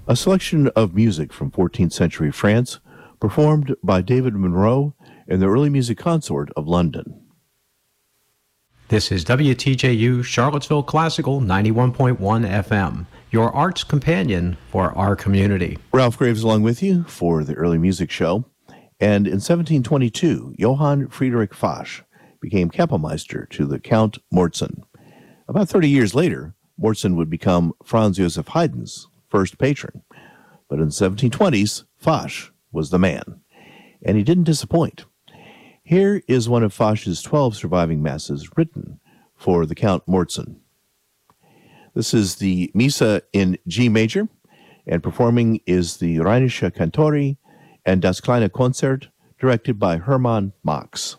A selection of music from 14th century France, performed by David Monroe and the Early Music Consort of London. This is WTJU Charlottesville Classical 91.1 FM, your arts companion for our community. Ralph Graves along with you for the Early Music Show. And in 1722, Johann Friedrich Fasch became Kapellmeister to the Count Mortzen. About 30 years later, Mortzen would become Franz Joseph Haydn's first patron. But in the 1720s, Fasch was the man. And he didn't disappoint. Here is one of Fasch's 12 surviving masses written for the Count Mortzen. This is the Missa in G major, and performing is the Rheinische Kantori and Das kleine Konzert, directed by Hermann Max.